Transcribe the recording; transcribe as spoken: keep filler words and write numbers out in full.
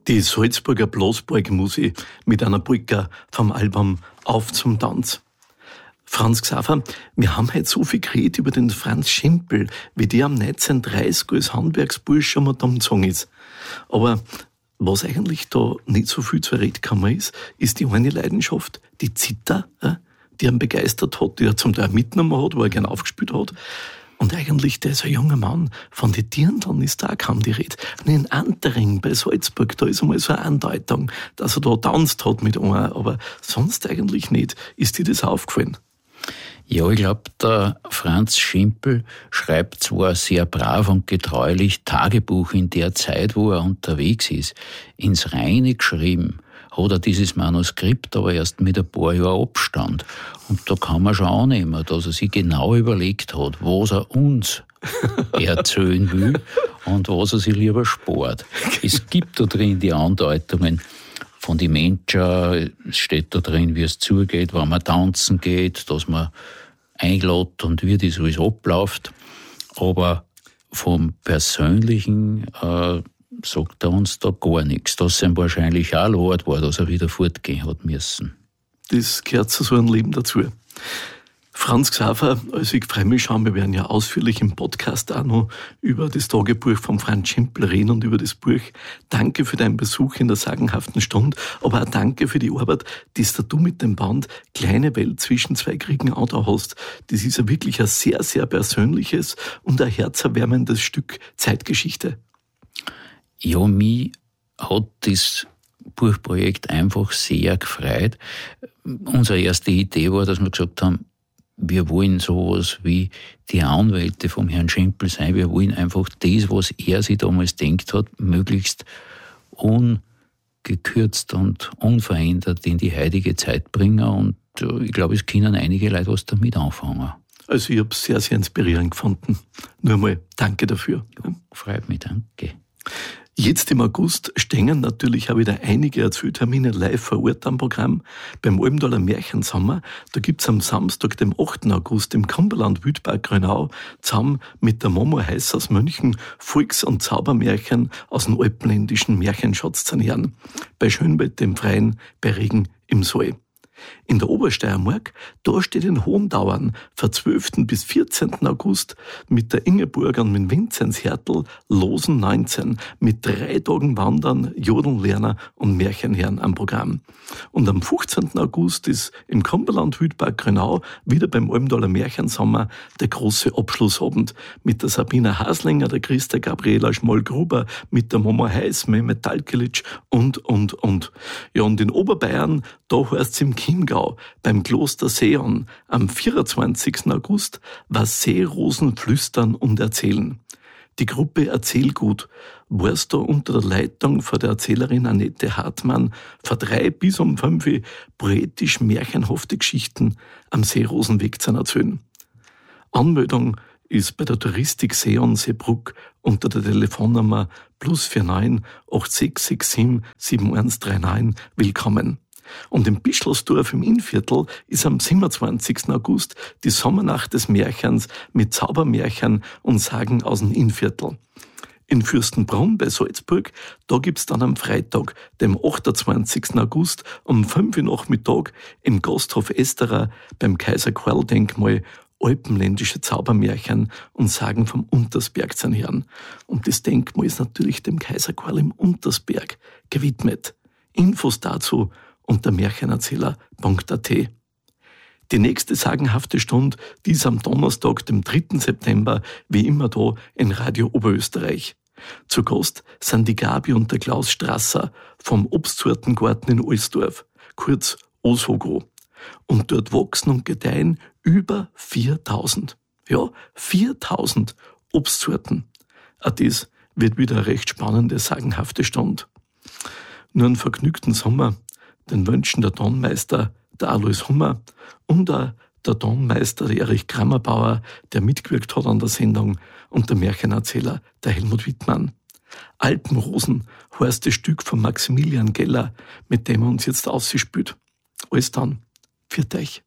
Die Salzburger Blasburg-Musik mit einer Polka vom Album Auf zum Tanz. Franz Xaver, wir haben heute so viel geredet über den Franz Schimpel, wie der am neunzehnhundertdreißig als Handwerksbursch einmal umgezogen ist. Aber was eigentlich da nicht so viel zu reden gekommen ist, ist die eine Leidenschaft, die Zither, die ihn begeistert hat, die er zum Teil mitgenommen hat, wo er gerne aufgespielt hat. Und eigentlich, der ist ein junger Mann, von den Dirndln ist da auch kaum die Rede. Und in Antering bei Salzburg, da ist einmal so eine Andeutung, dass er da tanzt hat mit einer, aber sonst eigentlich nicht. Ist dir das aufgefallen? Ja, ich glaube, der Franz Schimpel schreibt zwar sehr brav und getreulich Tagebuch in der Zeit, wo er unterwegs ist. Ins Reine geschrieben hat er dieses Manuskript aber erst mit ein paar Jahren Abstand. Und da kann man schon annehmen, dass er sich genau überlegt hat, was er uns erzählen will und was er sich lieber spart. Es gibt da drin die Andeutungen von den Menschen, es steht da drin, wie es zugeht, wenn man tanzen geht, dass man einlädt und wie das alles abläuft. Aber vom Persönlichen äh, sagt er uns da gar nichts. Dass es ihm wahrscheinlich auch leid war, dass er wieder fortgehen hat müssen. Das gehört zu so einem Leben dazu. Franz Xaver, also ich freue mich schon, wir werden ja ausführlich im Podcast auch noch über das Tagebuch von Franz Schimpel reden und über das Buch. Danke für deinen Besuch in der sagenhaften Stunde, aber auch danke für die Arbeit, die du mit dem Band Kleine Welt zwischen zwei Kriegen auch da hast. Das ist ja wirklich ein sehr, sehr persönliches und ein herzerwärmendes Stück Zeitgeschichte. Ja, mich hat das Buchprojekt einfach sehr gefreut. Unsere erste Idee war, dass wir gesagt haben, wir wollen sowas wie die Anwälte vom Herrn Schimpel sein. Wir wollen einfach das, was er sich damals gedacht hat, möglichst ungekürzt und unverändert in die heutige Zeit bringen. Und ich glaube, es können einige Leute was damit anfangen. Also ich habe es sehr, sehr inspirierend gefunden. Nur mal danke dafür. Ja, freut mich, danke. Jetzt im August stehen natürlich auch wieder einige Erzähltermine live vor Ort am Programm. Beim Almdaler Märchensommer, da gibt's am Samstag, dem achten August, im Cumberland Wildpark Grönau, zusammen mit der Momo Heiß aus München Volks- und Zaubermärchen aus dem alpenländischen Märchenschatz zu nähern. Bei Schönwetter im Freien, bei Regen im Saal. In der Obersteiermark, da steht in Hohendauern vom zwölften bis vierzehnten August mit der Ingeborg und mit Vinzenz Hertel Losen neunzehn mit drei Tagen Wandern, Jodellerner und Märchenherren am Programm. Und am fünfzehnten August ist im Cumberland Wildpark Grönau wieder beim Almdaler Märchensommer der große Abschlussabend mit der Sabina Haslinger, der Christa Gabriela Schmoll-Gruber, mit der Momo Heiß, Mehmet Talkelic und, und, und. Ja, und in Oberbayern, da heißt's im Chiemgau beim Kloster Seon am vierundzwanzigsten August was Seerosen flüstern und erzählen. Die Gruppe Erzählgut war's da unter der Leitung von der Erzählerin Annette Hartmann von drei bis um fünf poetisch märchenhafte Geschichten am Seerosenweg zu erzählen. Anmeldung ist bei der Touristik Seon Seebruck unter der Telefonnummer plus neun vier acht sechs sechs sieben sieben eins drei neun willkommen. Und im Bischlosdorf im Innviertel ist am siebenundzwanzigsten August die Sommernacht des Märchens mit Zaubermärchen und Sagen aus dem Innviertel. In Fürstenbrunn bei Salzburg, da gibt's dann am Freitag, dem achtundzwanzigsten August um fünf Uhr Nachmittag im Gasthof Esterer beim Kaiser-Karl-Denkmal alpenländische Zaubermärchen und Sagen vom Untersberg zu hören. Und das Denkmal ist natürlich dem Kaiser Karl im Untersberg gewidmet. Infos dazu unter märchenerzähler punkt a t. Die nächste sagenhafte Stunde, die ist am Donnerstag, dem dritten September, wie immer da in Radio Oberösterreich. Zu Gast sind die Gabi und der Klaus Strasser vom Obstsortengarten in Alsdorf, kurz Osogo. Und dort wachsen und gedeihen über viertausend. Ja, viertausend Obstsorten. Auch das wird wieder eine recht spannende, sagenhafte Stunde. Nur einen vergnügten Sommer, den wünschen der Tonmeister, der Alois Hummer und auch der Tonmeister, der Erich Krammerbauer, der mitgewirkt hat an der Sendung, und der Märchenerzähler, der Helmut Wittmann. Alpenrosen heißt das Stück von Maximilian Geller, mit dem er uns jetzt ausspielt. Alles dann, für euch.